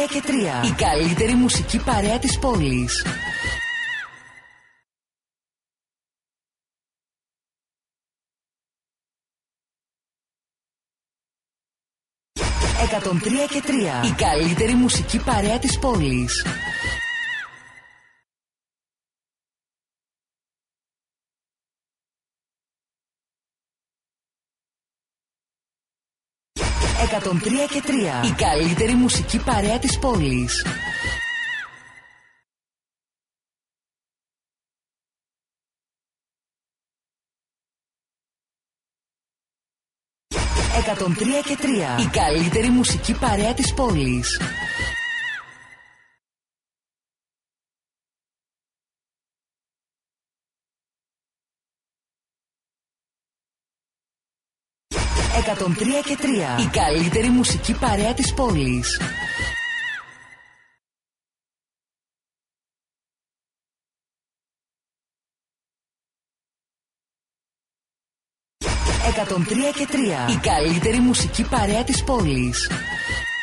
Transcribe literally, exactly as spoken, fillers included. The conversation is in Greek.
τρία και τρία. Η καλύτερη μουσική παρέα της πόλης. εκατόν τρία και τρία. Η καλύτερη μουσική παρέα της πόλης. εκατόν τρία και τρία. Η καλύτερη μουσική παρέα της πόλης. εκατόν τρία και τρία. Η καλύτερη μουσική παρέα της πόλης. εκατόν τρία και τρία. Η καλύτερη μουσική παρέα της πόλης. εκατόν τρία και τρία. Η καλύτερη μουσική παρέα της πόλης.